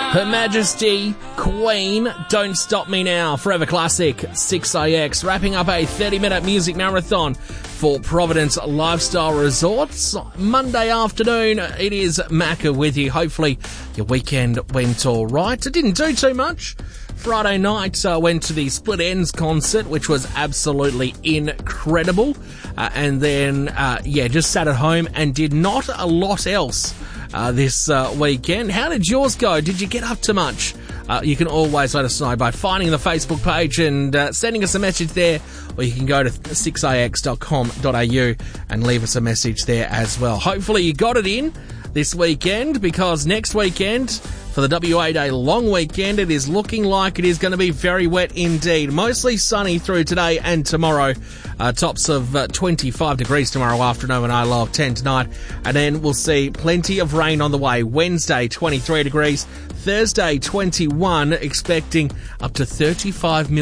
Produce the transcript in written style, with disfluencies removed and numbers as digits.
Her Majesty, Queen, Don't Stop Me Now, Forever Classic, 6AX, wrapping up a 30-minute music marathon for Providence Lifestyle Resorts. Monday afternoon, it is Macca with you. Hopefully your weekend went all right. It didn't do too much. Friday night, went to the Split Ends concert, which was absolutely incredible. And then, just sat at home and did not a lot else this weekend. How did yours go? Did you get up to much? You can always let us know by finding the Facebook page and sending us a message there, or you can go to 6ax.com.au and leave us a message there as well. Hopefully you got it in this weekend, because next weekend, for the WA Day long weekend, it is looking like it is going to be very wet indeed. Mostly sunny through today and tomorrow. Tops of 25 degrees tomorrow afternoon and a low of 10 tonight. And then we'll see plenty of rain on the way. Wednesday, 23 degrees. Thursday, 21, expecting up to 35 millimeters.